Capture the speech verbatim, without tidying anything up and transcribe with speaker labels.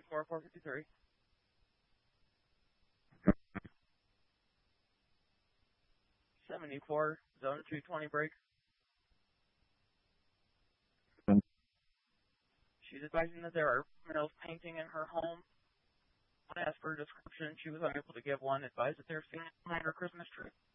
Speaker 1: four four five three. seventy-four, zone two twenty break. She's advising that there are males painting in her home. When asked for a description, she was unable to give one. Advised that they're seeing behind her Christmas tree.